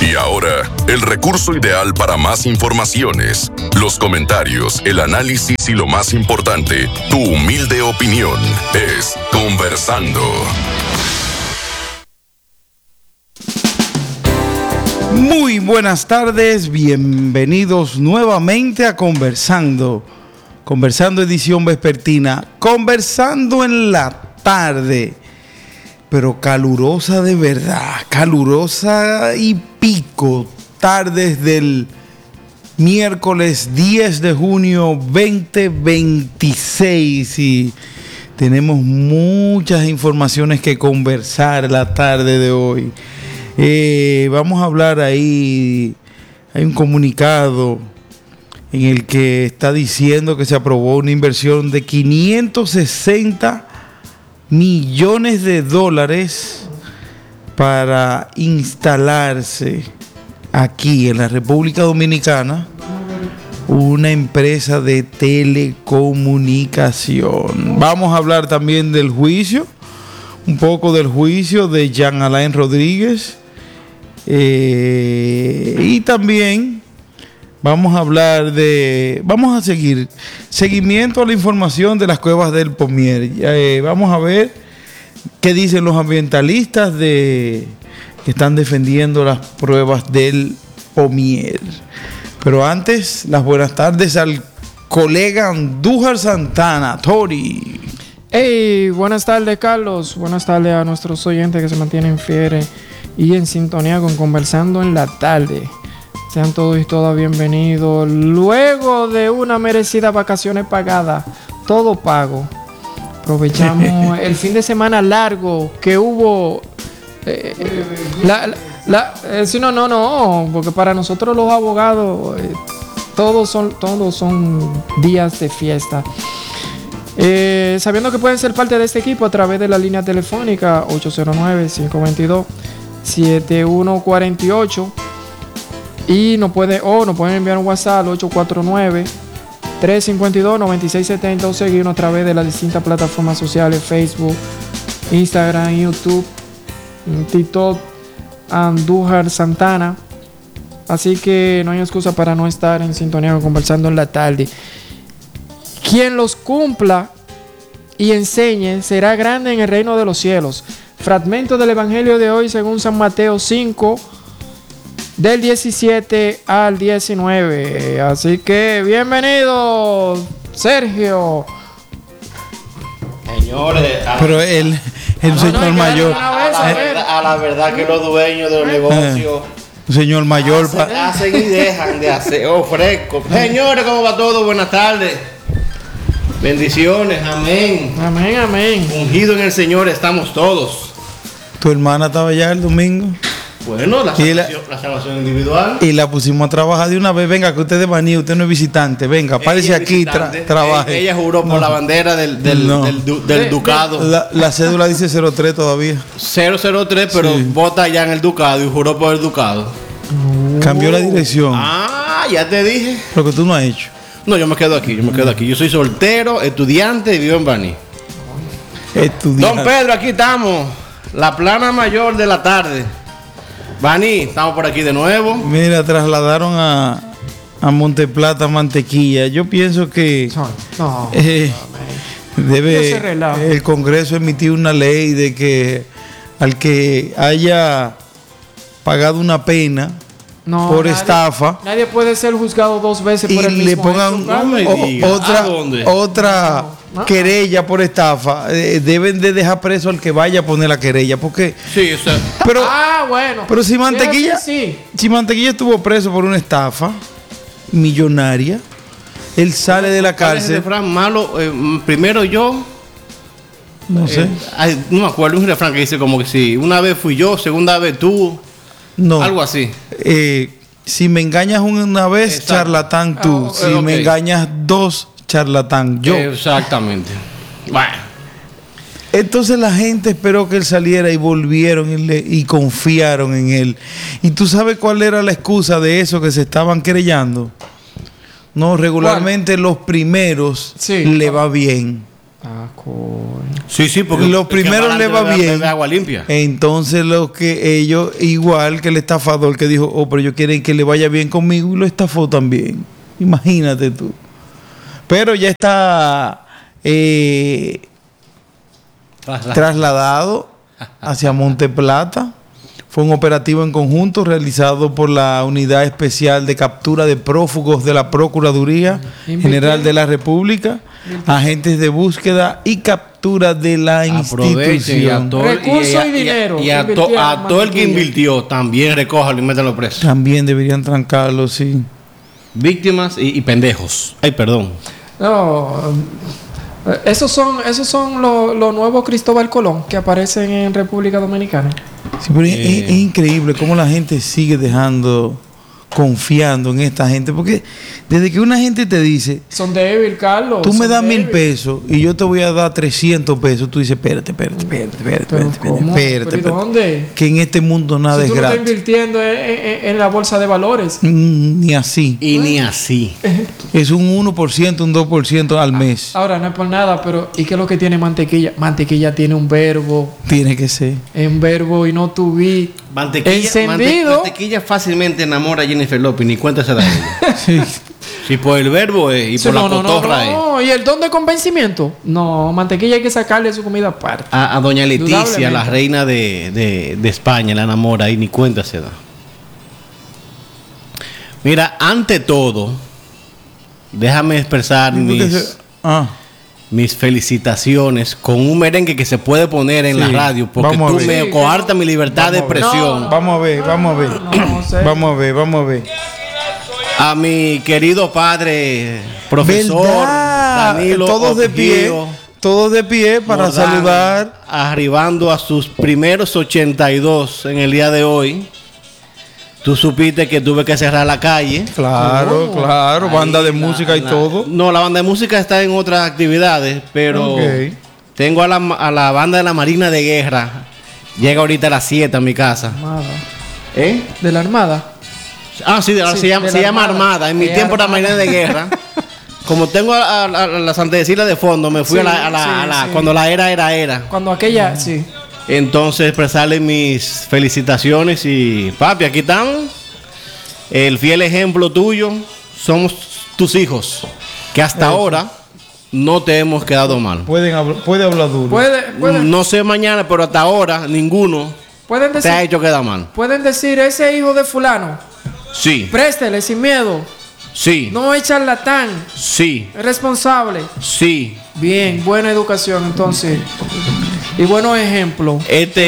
Y ahora, el recurso ideal para más informaciones, los comentarios, el análisis y lo más importante, tu humilde opinión, es Conversando. Muy buenas tardes, bienvenidos nuevamente a Conversando. Conversando edición vespertina, conversando en la tarde, pero calurosa de verdad, calurosa y pico, tardes del miércoles 10 de junio 2026 y tenemos muchas informaciones que conversar la tarde de hoy. Vamos a hablar ahí, hay un comunicado en el que está diciendo que se aprobó una inversión de 560 millones de dólares para instalarse aquí en la República Dominicana una empresa de telecomunicación. Vamos a hablar también del juicio, un poco del juicio de Jean Alain Rodríguez, y también vamos a hablar vamos a seguimiento a la información de las cuevas del Pomier. Vamos a ver qué dicen los ambientalistas que están defendiendo las pruebas del Pomier. Pero antes, las buenas tardes al colega Andújar Santana, Tori. Hey, buenas tardes, Carlos. Buenas tardes a nuestros oyentes que se mantienen fieles y en sintonía con Conversando en la Tarde. Sean todos y todas bienvenidos. Luego de una merecida vacaciones pagadas, todo pago, aprovechamos el fin de semana largo que hubo. No, porque para nosotros los abogados todos son días de fiesta. Sabiendo que pueden ser parte de este equipo a través de la línea telefónica 809-522-7148 y nos pueden enviar un WhatsApp al 849-352-9670 o seguirnos a través de las distintas plataformas sociales: Facebook, Instagram, YouTube, TikTok, Andújar Santana. Así que no hay excusa para no estar en sintonía Conversando en la Tarde. Quien los cumpla y enseñe será grande en el reino de los cielos. Fragmento del Evangelio de hoy según San Mateo 5, del 17 al 19. Así que bienvenido, Sergio. Señores, pero el señor mayor, a la verdad que los dueños de los negocios, señor mayor, hacen y dejan de hacer. Fresco. Señores, ¿cómo va todo? Buenas tardes. Bendiciones, amén. Amén, amén. Ungido en el Señor estamos todos. Tu hermana estaba allá el domingo. Bueno, la salvación individual. Y la pusimos a trabajar de una vez. Venga, que usted es maní, usted no es visitante. Venga, párese aquí, trabaje. Ella juró por la bandera del ducado. La cédula dice 03 todavía. 003, pero sí. Vota ya en el ducado y juró por el ducado. Cambió la dirección. Ah, ya te dije. Lo que tú no has hecho. No, yo me quedo aquí. Yo soy soltero, estudiante y vivo en Baní. Don Pedro, aquí estamos. La plana mayor de la tarde. Baní, estamos por aquí de nuevo. Mira, trasladaron a Monteplata Mantequilla. Yo pienso que debe el Congreso emitir una ley de que al que haya pagado una pena por estafa, nadie puede ser juzgado dos veces por el mismo le pongan otra querella por estafa. Deben de dejar preso al que vaya a poner la querella, porque sí, o sea, pero si Mantequilla si Mantequilla estuvo preso por una estafa millonaria, él sale de la cárcel. ¿Es refrán malo? Primero yo no sé, no me acuerdo, un refrán que dice como que si una vez fui yo, segunda vez tú. No. Algo así. Si me engañas una vez, exacto, charlatán tú. Si me engañas dos, charlatán yo. Exactamente. Bueno. Entonces la gente esperó que él saliera y volvieron y confiaron en él. ¿Y tú sabes cuál era la excusa de eso que se estaban querellando? No, regularmente los primeros le va bien. Sí, porque los primeros le va bien. Agua limpia. Entonces lo que ellos, igual que el estafador que dijo, pero ellos quieren que le vaya bien conmigo y lo estafó también. Imagínate tú. Pero ya está trasladado hacia Monte Plata. Fue un operativo en conjunto realizado por la Unidad Especial de Captura de Prófugos de la Procuraduría General de la República, agentes de búsqueda y captura de la institución. Recursos y dinero. Y a todo el que invirtió también recójalo y métalo preso. También deberían trancarlo, sí. Víctimas y pendejos. Ay, perdón. No, esos son los nuevos Cristóbal Colón que aparecen en República Dominicana. Sí, pero es increíble cómo la gente sigue confiando en esta gente, porque desde que una gente te dice, son débiles, Carlos, tú me das 1,000 pesos y yo te voy a dar 300 pesos, tú dices, espérate, ¿dónde? Que en este mundo nada es gratis. Tú no estás invirtiendo en la bolsa de valores. Ni así. Y ni así. Es un 1%, un 2% al mes. Ahora, no es por nada, pero ¿y qué es lo que tiene mantequilla? Mantequilla tiene un verbo. Tiene que ser. En verbo y no tu vi. Mantequilla fácilmente enamora a Jennifer López, ni cuenta se da ella. Sí. Si por el verbo es y por la cotorra es. No, ¿y el don de convencimiento? No, Mantequilla hay que sacarle su comida aparte. A doña Leticia, la reina de España, la enamora y ni cuenta se da. Mira, ante todo, déjame expresar mis felicitaciones con un merengue que se puede poner en la radio, porque tú me coartas mi libertad de expresión. Vamos a ver. Vamos a ver. A mi querido padre, profesor Danilo todos de pie para Mordán, saludar. Arribando a sus primeros 82 en el día de hoy. Tú supiste que tuve que cerrar la calle. Claro. Banda de música y todo. No, la banda de música está en otras actividades, pero tengo a la banda de la Marina de Guerra. Llega ahorita a las 7 a mi casa. Armada. ¿De la Armada? Sí, se llama Armada. En mi tiempo era Marina de Guerra. Como tengo a la Santa Cecilia de fondo, me fui cuando la era. Cuando aquella, sí. Entonces, expresarle mis felicitaciones y papi, aquí estamos. El fiel ejemplo tuyo somos tus hijos, que hasta ahora no te hemos quedado mal. Puede hablar duro. No sé mañana, pero hasta ahora ninguno te ha hecho quedar mal. Pueden decir, ese hijo de fulano. Sí. Préstele sin miedo. Sí. No es charlatán. Sí. Es responsable. Sí. Bien, buena educación entonces. Y buenos ejemplos.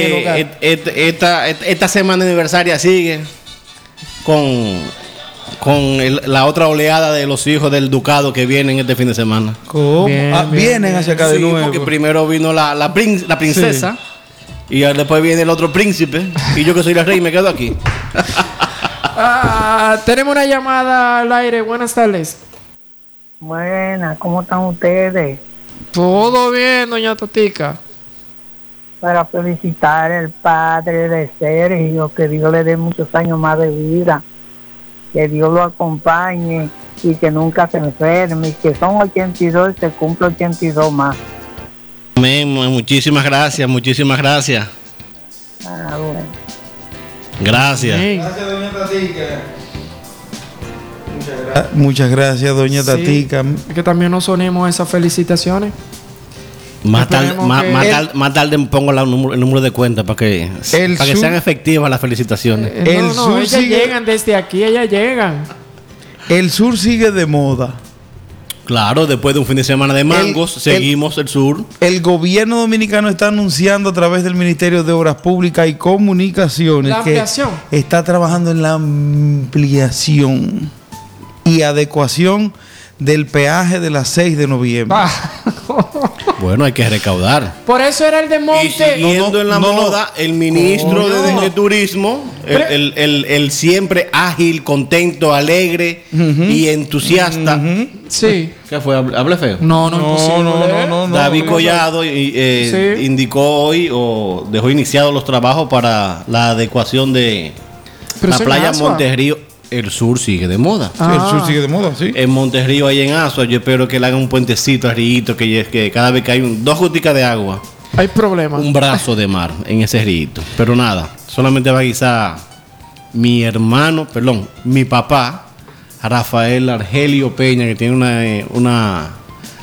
Esta semana aniversaria sigue con la otra oleada de los hijos del ducado que vienen este fin de semana. ¿Cómo? Vienen hacia acá de nuevo. Porque primero vino la princesa y después viene el otro príncipe y yo que soy la rey me quedo aquí. Tenemos una llamada al aire. Buenas tardes. Buenas, ¿cómo están ustedes? Todo bien, doña Totica. Para felicitar al padre de Sergio, que Dios le dé muchos años más de vida, que Dios lo acompañe y que nunca se enferme, y que son 82 y se cumple 82 más. Amén, muchísimas gracias. Bueno. Gracias. Gracias, doña Tatica. Muchas gracias, doña Tatica. Que también nos unimos esas felicitaciones. Más tarde pongo el número de cuenta para que sean efectivas las felicitaciones. Ellas llegan desde aquí, ellas llegan. El sur sigue de moda. Claro, después de un fin de semana de mangos, seguimos el sur. El gobierno dominicano está anunciando a través del Ministerio de Obras Públicas y Comunicaciones que está trabajando en la ampliación y adecuación del peaje de la 6 de noviembre. Bueno, hay que recaudar. Por eso era el de Monte. Y siguiendo en la moda, el ministro de Turismo, el siempre ágil, contento, alegre y entusiasta. Sí. ¿Qué fue? ¿Hablé feo? No. David Collado indicó hoy o dejó iniciados los trabajos para la adecuación de la playa Monterrío. el sur sigue de moda. El sur sigue de moda, sí. En Monterrío, ahí en Asua, yo espero que le hagan un puentecito arriito, que cada vez que hay dos goticas de agua, hay problemas. Un brazo de mar en ese rito. Pero nada, solamente va a guisar mi papá, Rafael Argelio Peña, que tiene una